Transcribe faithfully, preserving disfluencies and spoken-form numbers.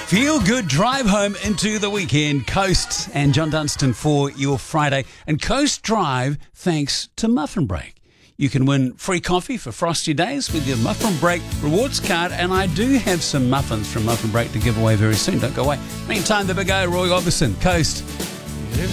Feel good drive home into the weekend. Coast and John Dunstan for your Friday. And Coast Drive thanks to Muffin Break. You can win free coffee for frosty days with your Muffin Break rewards card. And I do have some muffins from Muffin Break to give away very soon. Don't go away. Meantime, the big O, Roy Orbison. Coast.